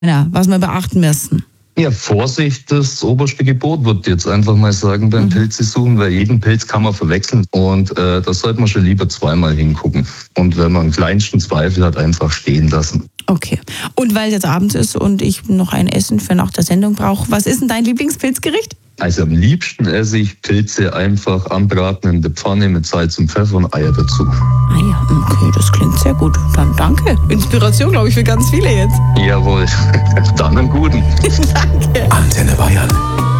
Ja, was wir beachten müssen. Ja, Vorsicht, das oberste Gebot, würde ich jetzt einfach mal sagen, beim Pilze suchen, weil jeden Pilz kann man verwechseln und da sollte man schon lieber zweimal hingucken. Und wenn man einen kleinsten Zweifel hat, einfach stehen lassen. Okay. Und weil es jetzt abends ist und ich noch ein Essen für nach der Sendung brauche, was ist denn dein Lieblingspilzgericht? Also am liebsten esse ich Pilze einfach anbraten in der Pfanne mit Salz und Pfeffer und Eier dazu. Ah ja, okay, das klingt sehr gut. Dann danke. Inspiration, glaube ich, für ganz viele jetzt. Jawohl, dann einen guten. Danke. Antenne Bayern.